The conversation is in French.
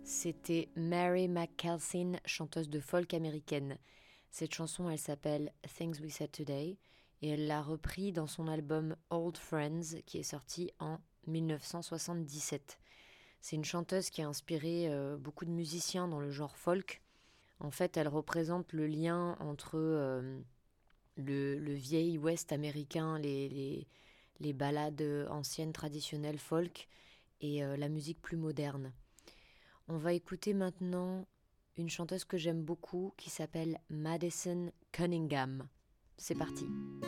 C'était Mary McKelson, chanteuse de folk américaine. Cette chanson, elle s'appelle Things We Said Today et elle l'a repris dans son album Old Friends qui est sorti en 1977. C'est une chanteuse qui a inspiré beaucoup de musiciens dans le genre folk. En fait, elle représente le lien entre le vieil Ouest américain, les ballades anciennes traditionnelles folk et la musique plus moderne. On va écouter maintenant une chanteuse que j'aime beaucoup qui s'appelle Madison Cunningham. C'est parti.